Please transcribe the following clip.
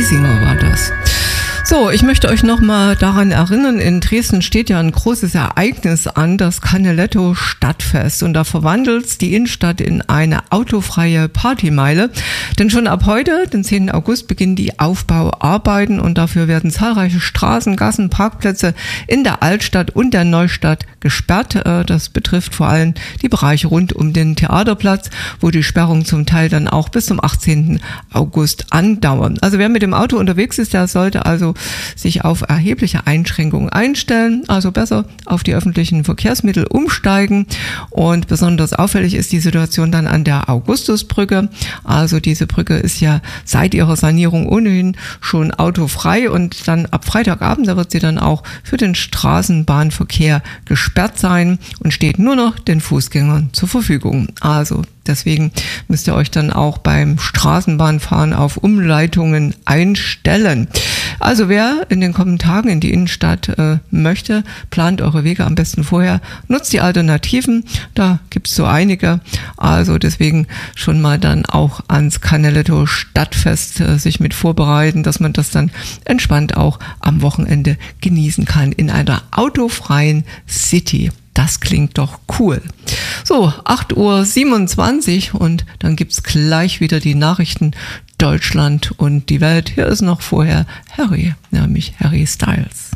Giesinger war das. So, ich möchte euch nochmal daran erinnern, in Dresden steht ja ein großes Ereignis an, das Canaletto Stadtfest. Und da verwandelt die Innenstadt in eine autofreie Partymeile. Denn schon ab heute, den 10. August, beginnen die Aufbauarbeiten und dafür werden zahlreiche Straßen, Gassen, Parkplätze in der Altstadt und der Neustadt gesperrt. Das betrifft vor allem die Bereiche rund um den Theaterplatz, wo die Sperrungen zum Teil dann auch bis zum 18. August andauern. Also wer mit dem Auto unterwegs ist, der sollte also sich auf erhebliche Einschränkungen einstellen, also besser auf die öffentlichen Verkehrsmittel umsteigen. Und besonders auffällig ist die Situation dann an der Augustusbrücke. Also diese Brücke ist ja seit ihrer Sanierung ohnehin schon autofrei und dann ab Freitagabend, da wird sie dann auch für den Straßenbahnverkehr gesperrt sein und steht nur noch den Fußgängern zur Verfügung. Also deswegen müsst ihr euch dann auch beim Straßenbahnfahren auf Umleitungen einstellen. Also wer in den kommenden Tagen in die Innenstadt möchte, plant eure Wege am besten vorher. Nutzt die Alternativen, da gibt's so einige. Also deswegen schon mal dann auch ans Canaletto Stadtfest sich mit vorbereiten, dass man das dann entspannt auch am Wochenende genießen kann in einer autofreien City. Das klingt doch cool. So, 8:27 Uhr und dann gibt's gleich wieder die Nachrichten Deutschland und die Welt. Hier ist noch vorher Harry, nämlich Harry Styles.